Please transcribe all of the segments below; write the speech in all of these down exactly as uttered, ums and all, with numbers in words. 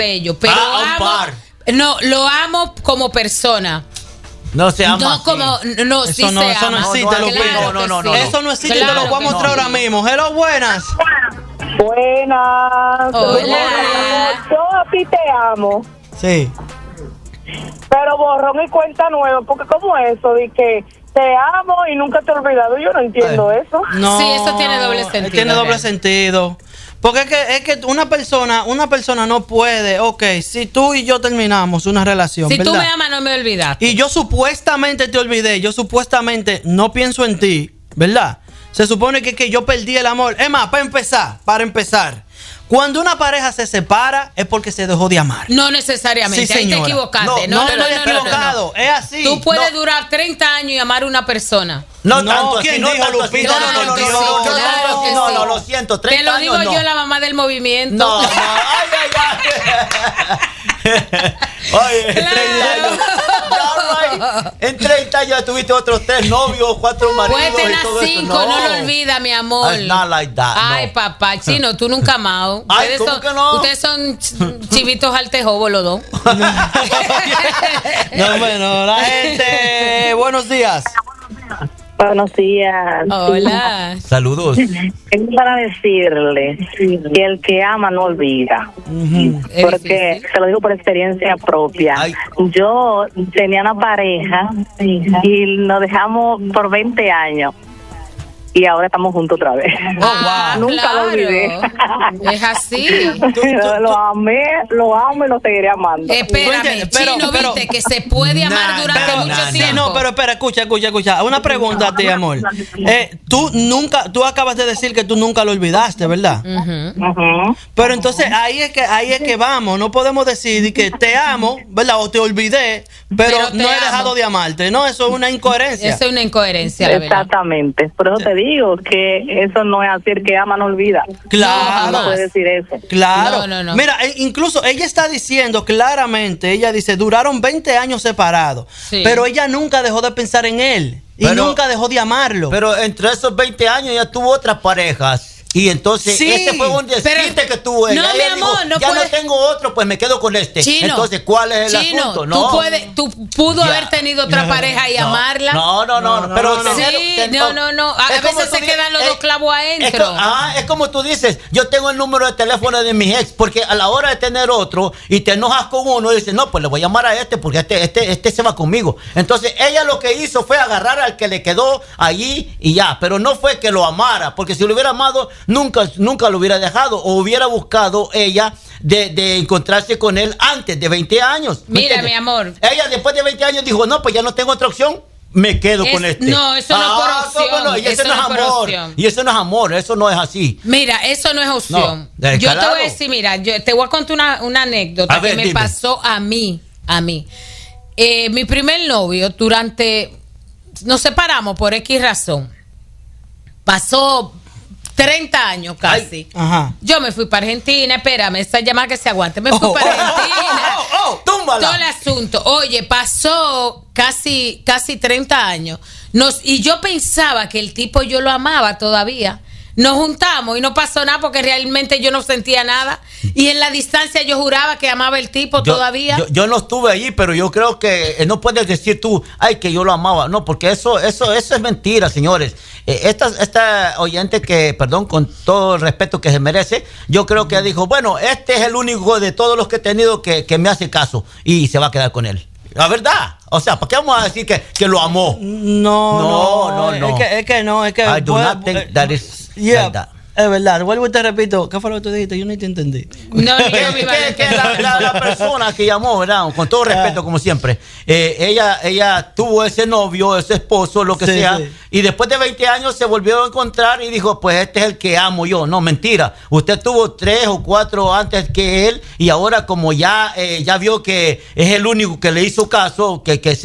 ello, pero ah, amo, un par. no, lo amo como persona. No se ama. No, así. como, no, Eso sí no, se eso ama. no existe, Claro Lupita. que No, no, no, sí. no. Eso no existe, Claro te lo voy a que mostrar sí. ahora mismo. Hello, buenas. Buenas. Hola. Yo a ti te amo, Sí. pero borrón y cuenta nueva, porque como eso de que te amo y nunca te he olvidado, yo no entiendo Ay. eso. No, Sí, eso tiene doble sentido, Tiene doble real. sentido. Porque es que, es que una persona, una persona no puede, ok, si tú y yo terminamos una relación, Si ¿verdad? tú me amas, no me olvidas. Y yo supuestamente te olvidé, yo supuestamente no pienso en ti, ¿verdad? Se supone que, que yo perdí el amor. Es más, para empezar, para empezar, cuando una pareja se separa es porque se dejó de amar. No necesariamente, Sí, ahí te señora. equivocaste. No, No, no, no, no, estoy no, no, no, equivocado, no. es así. Tú puedes No. durar treinta años y amar a una persona. No, No, tanto así, ¿quién no dijo, tanto así. Lupita? No, no, no, no, Claro que no, sí, no, no, claro no, que no, sí. no, lo siento, Te treinta lo digo años, yo, no. la mamá del movimiento. No, no, ay, ay, ay. Oye, en Claro. treinta años. All right. En treinta años ya tuviste otros tres novios, cuatro maridos. Puede tener y todo eso. cinco, no. lo olvida, mi amor. It's not like that, Ay, no. papá, chino, tú nunca amado. Ay, Ustedes ¿cómo son, que no? ustedes son ch- chivitos altejobos los dos. No, bueno, la gente, buenos días. Buenos días. Hola. Saludos. Es para decirle que el que ama no olvida. Es Porque difícil. te lo digo por experiencia propia. Ay. Yo tenía una pareja y nos dejamos por veinte años. Y ahora estamos juntos otra vez. Ah, Nunca claro. lo olvidé. Es así. Lo amé, lo amo y lo seguiré amando. Espérame, entiendes? Pero- chino, pero- viste que se puede amar Nah, durante pero- mucho nah, tiempo. Sí, no, pero espera, escucha, escucha, escucha. Una pregunta a ti, amor. Eh, tú nunca, tú acabas de decir que tú nunca lo olvidaste, ¿verdad? Ujú. Ujú. Pero entonces ahí es que ahí es que vamos. No podemos decir que te amo, ¿verdad? O te olvidé, pero, Pero te no he amo. dejado de amarte. No, eso es una incoherencia. Eso es una incoherencia, la verdad. Exactamente. Por eso te digo que eso no es así, el que ama no olvida. Claro. No puede decir eso. Claro. No, no, no. Mira, e- incluso ella está diciendo claramente, ella dice, duraron veinte años separados, Sí. pero ella nunca dejó de pensar en él y Pero- nunca dejó de amarlo. Pero entre esos veinte años ya tuvo otras parejas. Y entonces Sí, ese fue un pero- desquite que tuvo ella. no, Ella mi dijo, amor, no ya puede- no tengo otro, pues me quedo con este. Chino, Entonces, ¿cuál es el Chino, asunto? tú No. puedes, tú pudo Ya. haber tenido otra pareja y No, amarla. No, no, no, No, no, pero no, no. Sí, tener- no, no, no. A es veces como se tú di- quedan los es- dos clavos Es, adentro. co- ah, es como tú dices, yo tengo el número de teléfono de mi ex, porque a la hora de tener otro y te enojas con uno y dices, no, pues le voy a llamar a este porque este, este, este se va conmigo. Entonces ella lo que hizo fue agarrar al que le quedó allí y ya, pero no fue que lo amara, porque si lo hubiera amado, nunca, nunca lo hubiera dejado o hubiera buscado ella de, de encontrarse con él antes de veinte años. ¿me Mira, entiendes? mi amor. Ella después de veinte años dijo, no, pues ya no tengo otra opción. Me quedo Es- con este. no, eso no es por opción, ¿cómo no? Y eso, eso no es no es por amor. opción. Y eso no es amor, eso no es así. Mira, eso no es opción. No, yo te descarado. voy a decir, mira, yo te voy a contar una, una anécdota A ver, que me dime. pasó a mí, a mí. Eh, mi primer novio, durante, nos separamos por X razón. Pasó treinta años casi. Ajá. Yo me fui para Argentina, espérame, esa llamada que se aguante. Me fui Oh, para oh, Argentina. oh, oh, oh, túmbala. Todo el asunto. Oye, pasó casi, casi treinta años. Nos, y yo pensaba que el tipo yo lo amaba todavía. Nos juntamos y no pasó nada porque realmente yo no sentía nada. Y en la distancia yo juraba que amaba el tipo Yo- todavía. Yo, yo no estuve allí, pero yo creo que eh, no puedes decir tú, ay, que yo lo amaba. No, porque eso, eso, eso es mentira, señores. Eh, esta, esta oyente que, perdón, con todo el respeto que se merece, yo creo que dijo, bueno, este es el único de todos los que he tenido que, que me hace caso y se va a quedar con él. La verdad. O sea, ¿para qué vamos a decir que, que lo amó? No, No, no, no, no. Es que, es que no, es que. I do pues, not think eh, that is yeah, like that. Es verdad, vuelvo y te repito. ¿Qué fue lo que tú dijiste? Yo ni te entendí. No, ni que, yo me iba a que- que entender. la, la- la persona que llamó, ¿verdad? Con todo respeto, como siempre, eh, ella, ella tuvo ese novio, ese esposo, lo que Sí, sea, sí. y después de veinte años se volvió a encontrar y dijo, pues este es el que amo yo. No, mentira. Usted tuvo tres o cuatro antes que él y ahora como ya, eh, ya vio que es el único que le hizo caso, que, que se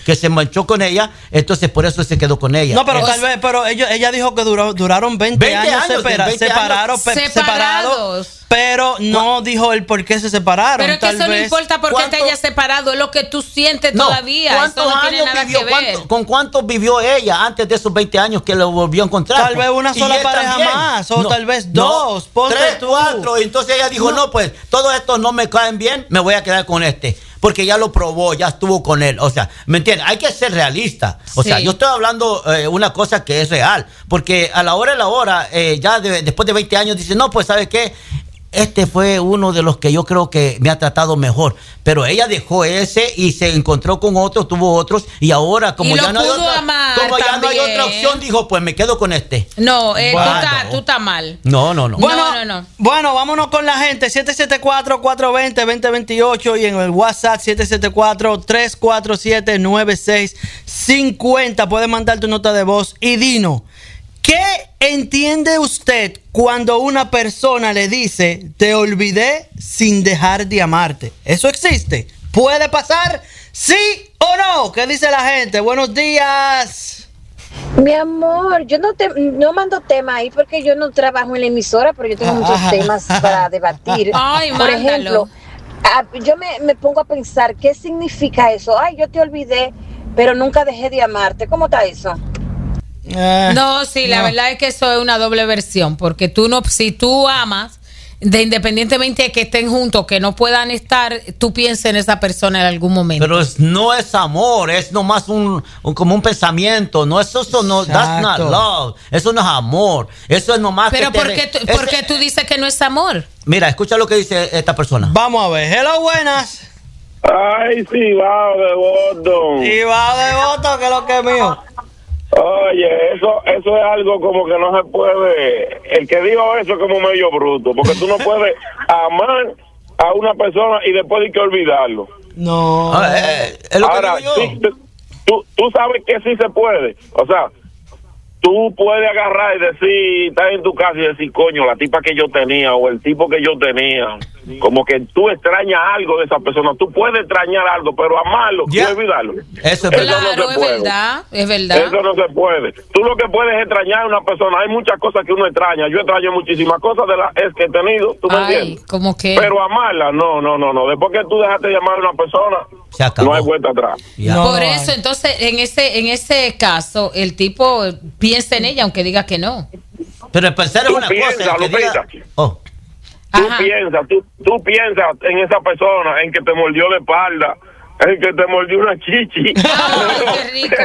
que se manchó con ella, entonces por eso se quedó con ella. No, pero Eh, tal vez, pero ellos, ella dijo que duró, duraron veinte, veinte años, años, separa- veinte separaron, años. pe- Separados. separados, pero no dijo el por qué se separaron. Pero es que tal eso no vez. importa porque te ¿Cuánto- hayas separado, es lo que tú sientes No, todavía. ¿cuántos Eso no tiene años nada vivió? que ver. ¿Cuánto- ¿Con cuántos vivió ella antes de esos veinte años que lo volvió a encontrar? Tal vez una Y sola él pareja también. más, o tal vez no, dos, ponte tres, tú. cuatro. Y entonces ella dijo, no. pues todos estos no me caen bien, me voy a quedar con este. Porque ya lo probó, ya estuvo con él. O sea, ¿me entiendes? Hay que ser realista. O Sí. sea, yo estoy hablando eh, una cosa que es real. Porque a la hora de la hora, eh, ya de- después de veinte años, dice, no, pues ¿sabes qué? Este fue uno de los que yo creo que me ha tratado mejor. Pero ella dejó ese y se encontró con otros, tuvo otros. Y ahora, como Y lo ya no hay pudo otra, amar como ya no hay también. otra opción, dijo, pues me quedo con este. No, eh, tú Bueno. estás tú estás mal. No, no, no. Bueno, No, no, no. bueno, vámonos con la gente. siete siete cuatro, cuatro dos cero, dos cero dos ocho y en el WhatsApp siete siete cuatro, tres cuatro siete, nueve seis cinco cero. Puedes mandar tu nota de voz y dinos, ¿qué entiende usted cuando una persona le dice te olvidé sin dejar de amarte? ¿Eso existe? ¿Puede pasar? ¿Sí o no? ¿Qué dice la gente? Buenos días. Mi amor, yo no te no mando temas ahí porque yo no trabajo en la emisora, pero yo tengo muchos Ajá. temas para debatir. Ay, Por mándalo. ejemplo, ah, yo me, me pongo a pensar, ¿qué significa eso? Ay, yo te olvidé, pero nunca dejé de amarte. ¿Cómo está eso? Eh, No, sí, la no. verdad es que eso es una doble versión, porque tú no, si tú amas, de independientemente de que estén juntos, que no puedan estar, tú piensas en esa persona en algún momento. Pero es- no es amor, es nomás un, un- como un pensamiento. No es eso, no, that's not Exacto. love. Eso no es amor. Eso es nomás Pero que te ¿por re- qué, tú, ese- por qué tú dices que no es amor? Mira, escucha lo que dice esta persona. Vamos a ver. Hello, buenas. Ay, sí, va de Boston. Y va de voto, que es lo que es mío. Oye, eso eso es algo como que no se puede. El que dijo eso es como medio bruto, porque tú no puedes amar a una persona y después hay que olvidarlo. No. Ah, eh, es lo que Ahora, digo yo. sí, tú, tú sabes que sí se puede. O sea, tú puedes agarrar y decir, estás en tu casa y decir, coño, la tipa que yo tenía o el tipo que yo tenía, como que tú extrañas algo de esa persona. Tú puedes extrañar algo, pero amarlo Ya. y olvidarlo. Eso es Eso verdad. no se Claro, es puede. verdad, es verdad. Eso no se puede. Tú lo que puedes es extrañar a una persona. Hay muchas cosas que uno extraña. Yo extraño muchísimas cosas de las ex que he tenido. ¿Tú me Ay, entiendes? como que... Pero amarla, no, no, no, no. Después que tú dejaste de amar a una persona, Se acabó. no hay vuelta atrás. Ya. No. Por hay. eso, entonces, en ese en ese caso, el tipo piensa en ella, aunque diga que no. Pero el pensar es Tú una piensas, cosa. el que diga- Lupita. oh, Tú Ajá. piensas, tú, tú piensas en esa persona, en que te mordió la espalda, en que te mordió una chichi. Ay, qué rico.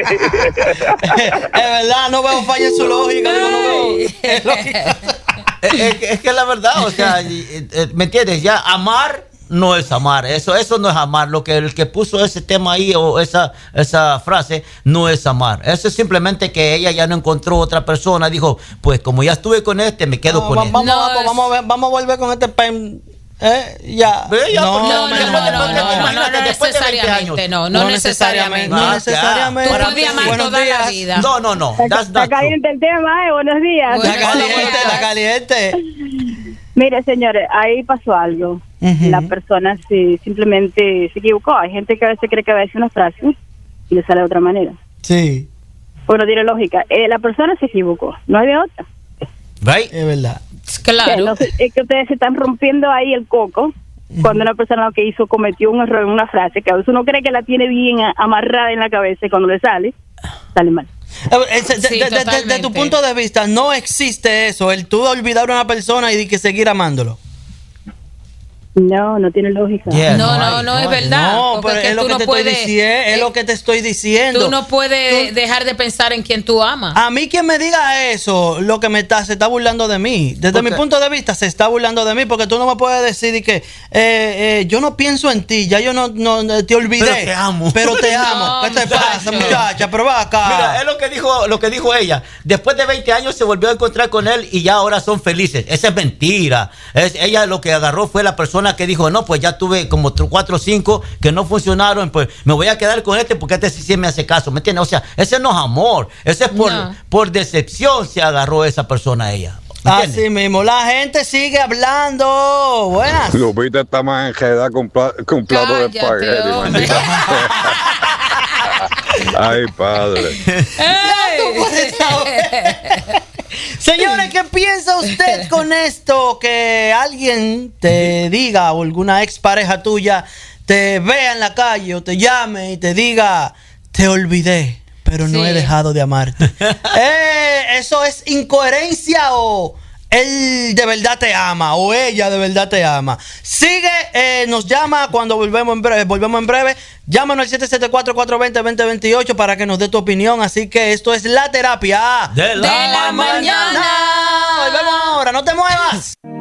Es verdad, no veo falla en su lógica. Digo, no veo. es lógica. es, es que- es que es la verdad, o sea, y- eh, eh, ¿me entiendes? Ya, amar no es amar, eso eso no es amar. Lo que el que puso ese tema ahí o esa esa frase no es amar. Eso es simplemente que ella ya no encontró otra persona, dijo, pues como ya estuve con este, me quedo No, con va- él. vamos, No, vamos, es- vamos, a ver, vamos a volver con este pen. ¿Eh? Ya. Ve, ya, no, porque- No, no, después no, de- no, porque no, no, imagínate, no después de veinte necesariamente, años. no, no necesariamente. No Ah, ya. necesariamente. Tú Para puedes que- amar Buenos toda la días. vida. No, no, no, that's Está not true. caliente el tema, ¿eh? Buenos días. Bueno. Está caliente, Buenas. está caliente. Mire, señores, ahí pasó algo. Ujú. La persona sí, simplemente se equivocó. Hay gente que a veces cree que va a decir una frase y le sale de otra manera. Sí, Pues no tiene lógica. Eh, la persona se equivocó, no hay de otra. Right? es verdad. Que Claro. no sé, es que ustedes se están rompiendo ahí el coco cuando una persona lo que hizo cometió un error en una frase que a veces uno cree que la tiene bien a- amarrada en la cabeza y cuando le sale, sale mal. Eh, eh, de- Sí, de- de- de- totalmente. de tu punto de vista, no existe eso, el tú olvidar a una persona y de que seguir amándolo. No, no tiene lógica. Yeah, No, no no, hay, no no es hay. verdad. No, porque pero que es lo tú que no te puedes- estoy diciendo, es eh, lo que te estoy diciendo. Tú no puedes Tú- dejar de pensar en quien tú amas. A mí quien me diga eso, lo que me está, se está burlando de mí. Desde ¿Por mi qué? punto de vista, se está burlando de mí porque tú no me puedes decir y que eh, eh, yo no pienso en ti, ya yo no, no no- te olvidé. Pero te amo. Pero te amo. No, ¿Qué te muchacho. pasa, muchacha? Pero va acá. Mira, es lo que dijo, lo que dijo ella. Después de veinte años se volvió a encontrar con él y ya ahora son felices. Esa es mentira. Es, ella lo que agarró fue la persona que dijo, no, pues ya tuve como tr- cuatro o cinco que no funcionaron, pues me voy a quedar con este porque este sí, sí me hace caso, ¿me entiendes? O sea, ese no es amor, ese es por, No. por decepción se agarró esa persona a ella. ¿Me entiendes? Así mismo, la gente sigue hablando. Buenas. Lupita está más enredada con, pla- con un plato de Cállate, espagueti. hombre. maldita. Ay, padre. Señores, ¿qué piensa usted con esto? Que alguien te diga, o alguna expareja tuya te vea en la calle o te llame y te diga, te olvidé, pero no Sí. he dejado de amarte. eh, ¿Eso es incoherencia o él de verdad te ama o ella de verdad te ama? Sigue, eh, nos llama cuando volvemos en breve. Volvemos en breve. Llámanos al siete siete cuatro, cuatro dos cero, dos cero dos ocho para que nos dé tu opinión. Así que esto es La Terapia De la De la mañana. Volvemos ahora, no te muevas.